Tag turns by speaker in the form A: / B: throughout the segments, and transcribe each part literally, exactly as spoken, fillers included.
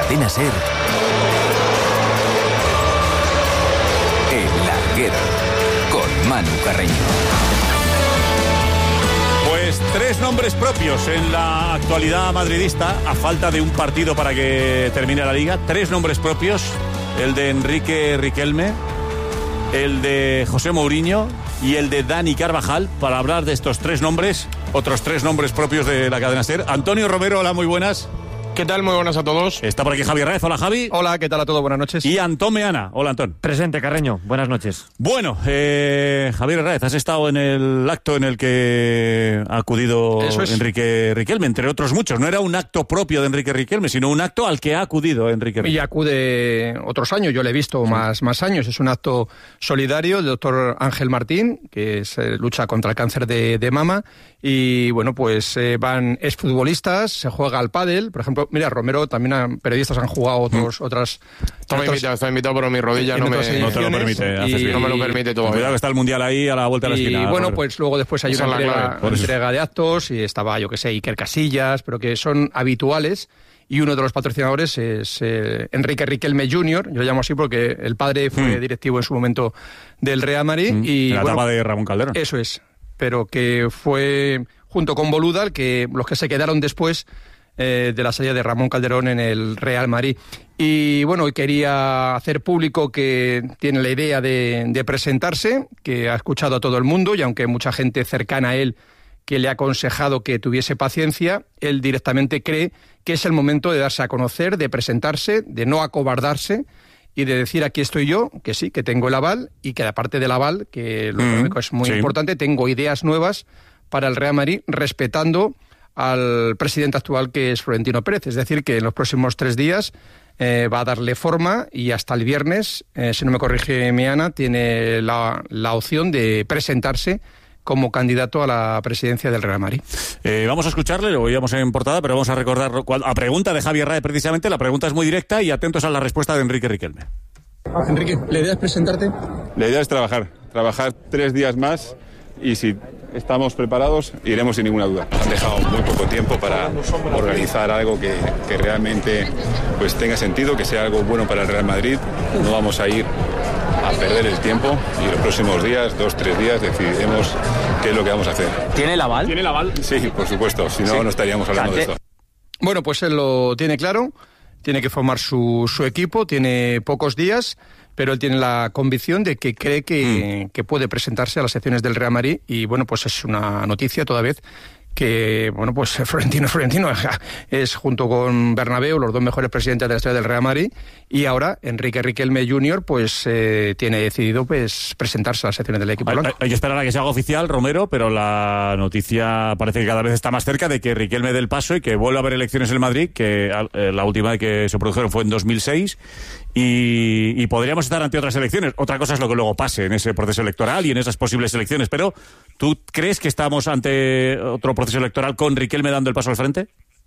A: Cadena SER, El Larguero, con Manu Carreño.
B: Pues tres nombres propios en la actualidad madridista, a falta de un partido para que termine la Liga. Tres nombres propios, el de Enrique Riquelme, el de José Mourinho y el de Dani Carvajal. Para hablar de estos tres nombres, otros tres nombres propios de la cadena SER. Antonio Romero, hola, muy buenas.
C: ¿Qué tal? Muy buenas a todos.
B: Está por aquí Javier Raez, hola Javi.
D: Hola, ¿qué tal a todos? Buenas noches.
B: Y Antón Meana, hola Antón.
E: Presente, Carreño, buenas noches.
B: Bueno, eh, Javier Raez, has estado en el acto en el que ha acudido es. Enrique Riquelme, entre otros muchos. No era un acto propio de Enrique Riquelme, sino un acto al que ha acudido Enrique Riquelme.
D: Y acude otros años, yo le he visto sí. más, más años. Es un acto solidario del doctor Ángel Martín, que es, eh, lucha contra el cáncer de, de mama. Y bueno, pues eh, van exfutbolistas, se juega al pádel. Por ejemplo, mira, Romero, también han, periodistas han jugado otros, mm. otras...
C: Estoy invitado, estoy invitado, pero mi rodilla no me,
B: no te lo permite.
C: Y, no me lo permite todo.
B: Cuidado que está el Mundial ahí a la vuelta de la esquina.
D: Y bueno, pero... pues luego después hay una entrega, entrega de actos y estaba, yo que sé, Iker Casillas, pero que son habituales. Y uno de los patrocinadores es eh, Enrique Riquelme junior, yo lo llamo así porque el padre fue mm. directivo en su momento del Real Madrid. Mm. Y,
B: en la
D: bueno,
B: etapa de Ramón Calderón.
D: Eso es, pero que fue junto con Boluda el que, los que se quedaron después eh, de la salida de Ramón Calderón en el Real Madrid. Y bueno, quería hacer público que tiene la idea de, de presentarse, que ha escuchado a todo el mundo y aunque mucha gente cercana a él que le ha aconsejado que tuviese paciencia, él directamente cree que es el momento de darse a conocer, de presentarse, de no acobardarse y de decir aquí estoy yo, que sí, que tengo el aval y que aparte del aval, que lo económico mm, es muy sí. importante, tengo ideas nuevas para el Real Madrid respetando al presidente actual que es Florentino Pérez. Es decir, que en los próximos tres días eh, va a darle forma y hasta el viernes, eh, si no me corrige Meana, tiene la, la opción de presentarse como candidato a la presidencia del Real Madrid.
B: Eh, vamos a escucharle, lo oíamos en portada, pero vamos a recordar, a pregunta de Javier Raez precisamente, la pregunta es muy directa y atentos a la respuesta de Enrique Riquelme.
D: Enrique, ¿la idea es presentarte?
F: La idea es trabajar, trabajar tres días más y si estamos preparados iremos sin ninguna duda. Han dejado muy poco tiempo para organizar algo que, que realmente pues tenga sentido, que sea algo bueno para el Real Madrid. No vamos a ir a perder el tiempo y los próximos días, dos, tres días, decidiremos qué es lo que vamos a hacer.
E: ¿Tiene el aval?
C: ¿Tiene el aval?
F: Sí, por supuesto, si no,
C: sí.
F: no estaríamos hablando de esto.
D: Bueno, pues él lo tiene claro, tiene que formar su, su equipo, tiene pocos días, pero él tiene la convicción de que cree que, mm. que puede presentarse a las secciones del Real Madrid y bueno, pues es una noticia toda vez que, bueno, pues Florentino Florentino es junto con Bernabéu los dos mejores presidentes de la historia del Real Madrid y ahora Enrique Riquelme junior pues eh, tiene decidido pues presentarse a las secciones del equipo
B: hay,
D: blanco.
B: Hay que esperar a que se haga oficial, Romero, pero la noticia parece que cada vez está más cerca de que Riquelme dé el paso y que vuelva a haber elecciones en Madrid, que eh, la última vez que se produjeron fue en dos mil seis y, y podríamos estar ante otras elecciones. Otra cosa es lo que luego pase en ese proceso electoral y en esas posibles elecciones, pero ¿tú crees que estamos ante otro proceso electoral con Riquelme dando el paso al frente?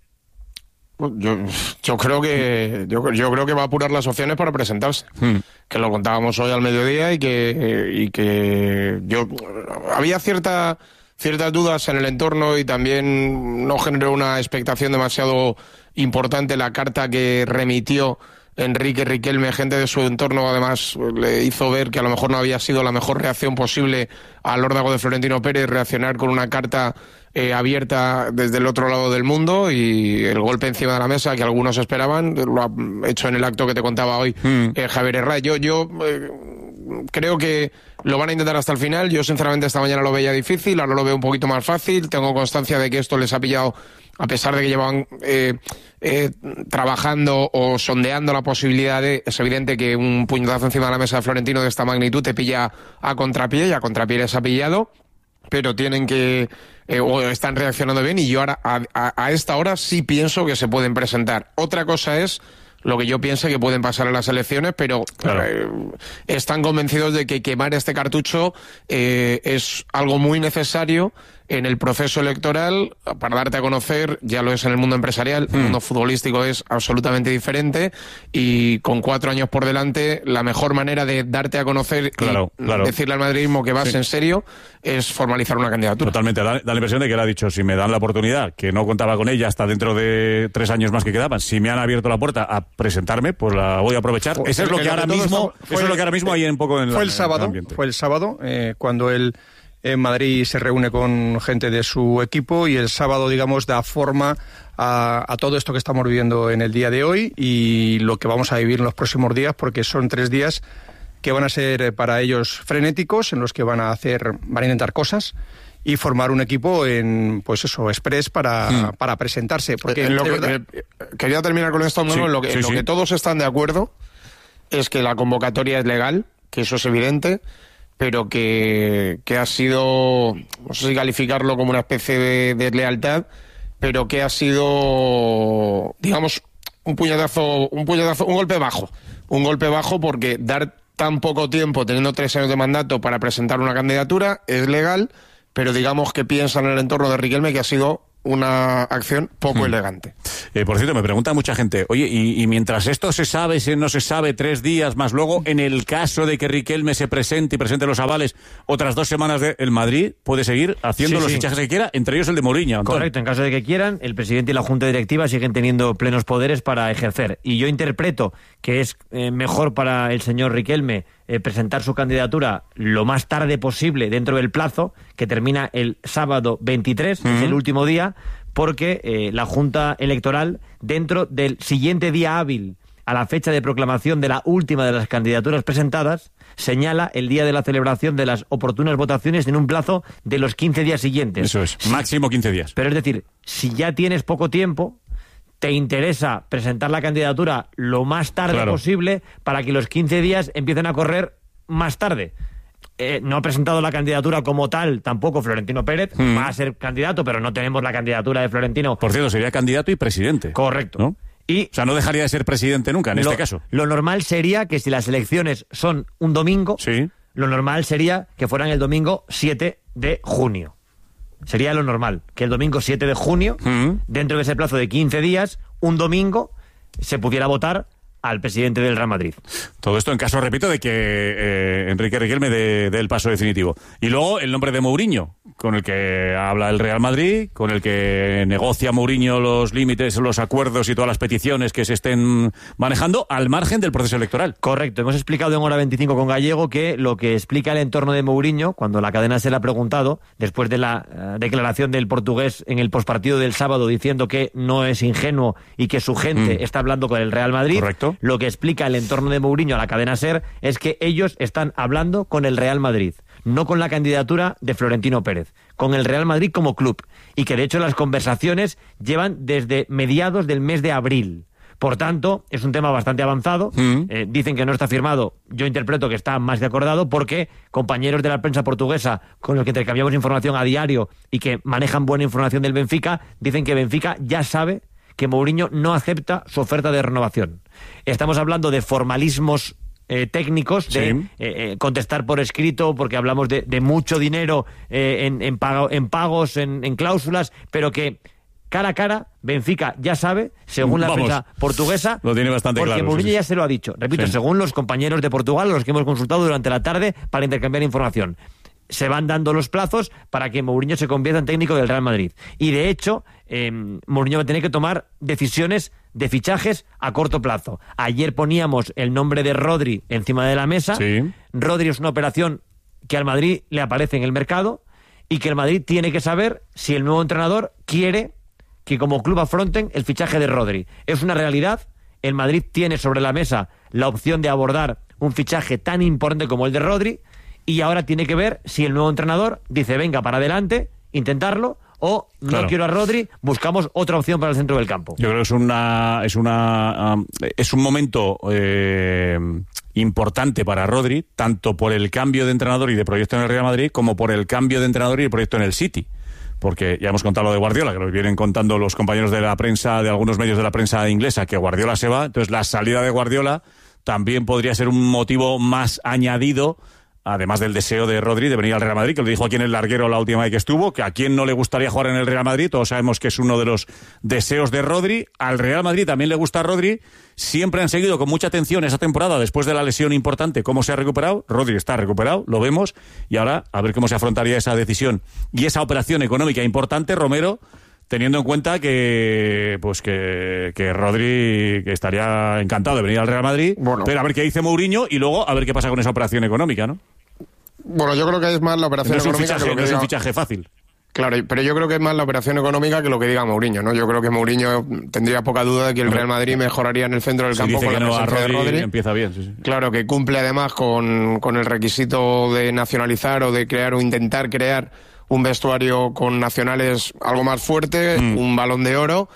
C: Yo, yo creo que yo, yo creo que va a apurar las opciones para presentarse, hmm. que lo contábamos hoy al mediodía y que y que yo había cierta ciertas dudas en el entorno y también no generó una expectación demasiado importante la carta que remitió Enrique Riquelme. Gente de su entorno además le hizo ver que a lo mejor no había sido la mejor reacción posible al órdago de Florentino Pérez reaccionar con una carta eh, abierta desde el otro lado del mundo y el golpe encima de la mesa que algunos esperaban lo ha hecho en el acto que te contaba hoy mm. eh, Javier Herrera. Yo, yo eh, creo que lo van a intentar hasta el final. Yo sinceramente esta mañana lo veía difícil, ahora lo veo un poquito más fácil. Tengo constancia de que esto les ha pillado, a pesar de que llevan eh, eh, trabajando o sondeando la posibilidad de... Es evidente que un puñetazo encima de la mesa de Florentino de esta magnitud te pilla a contrapié y a contrapié les ha pillado, pero tienen que... Eh, o están reaccionando bien y yo ahora a, a, a esta hora sí pienso que se pueden presentar. Otra cosa es lo que yo piense que pueden pasar en las elecciones, pero claro. eh, están convencidos de que quemar este cartucho eh, es algo muy necesario en el proceso electoral, para darte a conocer, ya lo es en el mundo empresarial, mm. el mundo futbolístico es absolutamente diferente, y con cuatro años por delante, la mejor manera de darte a conocer
B: claro,
C: y
B: claro.
C: decirle al madridismo que vas
B: sí.
C: en serio es formalizar una candidatura.
B: Totalmente, da, da la impresión de que él ha dicho, si me dan la oportunidad, que no contaba con ella hasta dentro de tres años más que quedaban, si me han abierto la puerta a presentarme, pues la voy a aprovechar. Pues eso es lo que ahora mismo, eso es lo que ahora mismo hay un poco en,
D: fue
B: la,
D: el sábado,
B: en el ambiente.
D: Fue el sábado, eh, cuando él en Madrid se reúne con gente de su equipo, y el sábado, digamos, da forma a, a todo esto que estamos viviendo en el día de hoy y lo que vamos a vivir en los próximos días, porque son tres días que van a ser para ellos frenéticos, en los que van a hacer, van a intentar cosas y formar un equipo en, pues eso, express para, mm. para presentarse. Porque
C: en lo que,
D: verdad...
C: eh, quería terminar con esto, Manu, sí, en lo que, sí, en lo sí. que todos están de acuerdo es que la convocatoria es legal, que eso es evidente, pero que, que ha sido, no sé si calificarlo como una especie de deslealtad, pero que ha sido, digamos, un puñetazo, un puñetazo, un golpe bajo, un golpe bajo porque dar tan poco tiempo, teniendo tres años de mandato, para presentar una candidatura es legal, pero digamos que piensan en el entorno de Riquelme que ha sido una acción poco hmm. elegante.
B: Eh, por cierto, me pregunta mucha gente, oye, y, y mientras esto se sabe, si no se sabe, tres días más luego, en el caso de que Riquelme se presente y presente los avales, otras dos semanas de el Madrid puede seguir haciendo sí, los sí. fichajes que quiera, entre ellos el de Mourinho. Antonio.
E: Correcto, en caso de que quieran, el presidente y la Junta Directiva siguen teniendo plenos poderes para ejercer. Y yo interpreto que es eh, mejor para el señor Riquelme eh, presentar su candidatura lo más tarde posible dentro del plazo, que termina el sábado veintitrés, uh-huh. es el último día, porque eh, la Junta Electoral, dentro del siguiente día hábil a la fecha de proclamación de la última de las candidaturas presentadas, señala el día de la celebración de las oportunas votaciones en un plazo de los quince días siguientes.
B: Eso es, máximo quince días.
E: Pero es decir, si ya tienes poco tiempo, te interesa presentar la candidatura lo más tarde claro. posible para que los quince días empiecen a correr más tarde. Eh, no ha presentado la candidatura como tal tampoco Florentino Pérez, mm. va a ser candidato, pero no tenemos la candidatura de Florentino.
B: Por cierto, sería candidato y presidente.
E: Correcto.
B: ¿No? Y o sea, no dejaría de ser presidente nunca en
E: lo,
B: este caso.
E: Lo normal sería que si las elecciones son un domingo,
B: sí.
E: lo normal sería que fueran el domingo siete de junio. Sería lo normal, que el domingo siete de junio, mm. dentro de ese plazo de quince días, un domingo, se pudiera votar al presidente del Real Madrid.
B: Todo esto en caso, repito, de que eh, Enrique Riquelme dé el paso definitivo. Y luego el nombre de Mourinho, con el que habla el Real Madrid, con el que negocia Mourinho los límites, los acuerdos y todas las peticiones que se estén manejando al margen del proceso electoral.
E: Correcto. Hemos explicado en Hora veinticinco con Gallego que lo que explica el entorno de Mourinho, cuando la cadena se le ha preguntado, después de la uh, declaración del portugués en el pospartido del sábado diciendo que no es ingenuo y que su gente mm. está hablando con el Real Madrid.
B: Correcto.
E: Lo que explica el entorno de Mourinho a la cadena SER es que ellos están hablando con el Real Madrid, no con la candidatura de Florentino Pérez, con el Real Madrid como club, y que de hecho las conversaciones llevan desde mediados del mes de abril. Por tanto, es un tema bastante avanzado. Mm. Eh, dicen que no está firmado. Yo interpreto que está más que acordado porque compañeros de la prensa portuguesa con los que intercambiamos información a diario y que manejan buena información del Benfica, dicen que Benfica ya sabe que Mourinho no acepta su oferta de renovación. Estamos hablando de formalismos eh, técnicos, de sí. eh, eh, contestar por escrito, porque hablamos de, de mucho dinero eh, en, en, pago, en pagos, en, en cláusulas, pero que cara a cara Benfica ya sabe, según la
B: Vamos,
E: prensa portuguesa,
B: lo tiene bastante
E: porque
B: claro,
E: Mourinho
B: sí.
E: ya se lo ha dicho. Repito, sí. según los compañeros de Portugal, a los que hemos consultado durante la tarde para intercambiar información. Se van dando los plazos para que Mourinho se convierta en técnico del Real Madrid. Y de hecho, eh, Mourinho va a tener que tomar decisiones de fichajes a corto plazo. Ayer poníamos el nombre de Rodri encima de la mesa.
B: Sí.
E: Rodri es una operación que al Madrid le aparece en el mercado y que el Madrid tiene que saber si el nuevo entrenador quiere que como club afronten el fichaje de Rodri. Es una realidad. El Madrid tiene sobre la mesa la opción de abordar un fichaje tan importante como el de Rodri. Y ahora tiene que ver si el nuevo entrenador dice, venga, para adelante, intentarlo, o no claro. quiero a Rodri, buscamos otra opción para el centro del campo.
B: Yo creo que es una es una um, es un momento eh, importante para Rodri, tanto por el cambio de entrenador y de proyecto en el Real Madrid, como por el cambio de entrenador y de proyecto en el City. Porque ya hemos contado lo de Guardiola, que lo vienen contando los compañeros de la prensa, de algunos medios de la prensa inglesa, que Guardiola se va. Entonces la salida de Guardiola también podría ser un motivo más añadido además del deseo de Rodri de venir al Real Madrid, que lo dijo aquí en el larguero la última vez que estuvo, que a quién no le gustaría jugar en el Real Madrid, todos sabemos que es uno de los deseos de Rodri. Al Real Madrid también le gusta a Rodri, siempre han seguido con mucha atención esa temporada después de la lesión importante, cómo se ha recuperado. Rodri está recuperado, lo vemos, y ahora a ver cómo se afrontaría esa decisión y esa operación económica importante, Romero, teniendo en cuenta que pues que, que Rodri que estaría encantado de venir al Real Madrid, bueno, pero a ver qué dice Mourinho y luego a ver qué pasa con esa operación económica, ¿no?
C: Bueno, yo creo que es más la operación
B: no es
C: económica
B: fichaje,
C: que lo que
B: no
C: diga...
B: es un fichaje fácil.
C: Claro, pero yo creo que es más la operación económica que lo que diga Mourinho, ¿no? Yo creo que Mourinho tendría poca duda de que el Real Madrid mejoraría en el centro del
B: si
C: campo
B: dice
C: con
B: que
C: la
B: no
C: presencia
B: a Rodri,
C: de Rodri.
B: Empieza bien, sí, sí.
C: Claro, que cumple además con, con el requisito de nacionalizar o de crear o intentar crear un vestuario con nacionales algo más fuerte, mm. un Balón de Oro,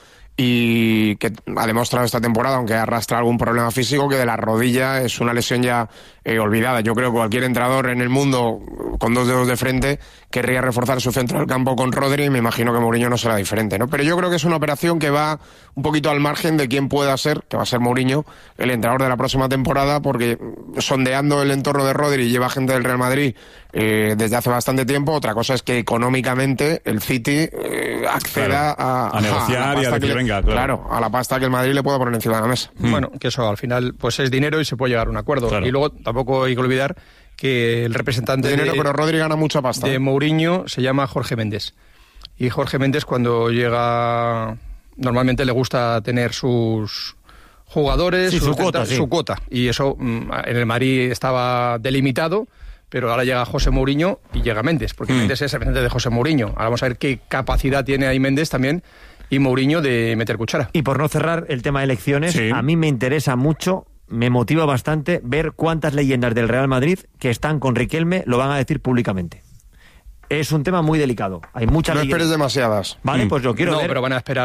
C: y que ha demostrado esta temporada, aunque arrastra algún problema físico, que de la rodilla es una lesión ya eh, olvidada. Yo creo que cualquier entrenador en el mundo con dos dedos de frente querría reforzar su centro del campo con Rodri, y me imagino que Mourinho no será diferente, ¿no? Pero yo creo que es una operación que va un poquito al margen de quién pueda ser, que va a ser Mourinho, el entrenador de la próxima temporada, porque sondeando el entorno de Rodri lleva gente del Real Madrid eh, desde hace bastante tiempo. Otra cosa es que económicamente el City eh, acceda
B: claro,
C: a,
B: a negociar a y a decir,
C: le,
B: venga, claro.
C: claro, a la pasta que el Madrid le pueda poner encima de la mesa.
D: Mm. Bueno, que eso al final pues es dinero y se puede llegar a un acuerdo. Claro. Y luego tampoco hay que olvidar que el representante
C: de dinero,
D: de,
C: pero Rodri gana mucha pasta.
D: de Mourinho se llama Jorge Méndez. Y Jorge Méndez, cuando llega, normalmente le gusta tener sus jugadores,
E: sí,
D: sus
E: su, cuota, sí.
D: su cuota. Y eso en el Madrid estaba delimitado, pero ahora llega José Mourinho y llega Méndez, porque mm. Méndez es el representante de José Mourinho. Ahora vamos a ver qué capacidad tiene ahí Méndez también y Mourinho de meter cuchara.
E: Y por no cerrar el tema de elecciones,
B: sí.
E: a mí me interesa mucho, me motiva bastante ver cuántas leyendas del Real Madrid que están con Riquelme lo van a decir públicamente. Es un tema muy delicado. Hay muchas
C: no
E: leyendas.
C: esperes demasiadas.
E: Vale,
C: mm.
E: pues yo quiero
D: no,
E: ver.
D: pero van a esperar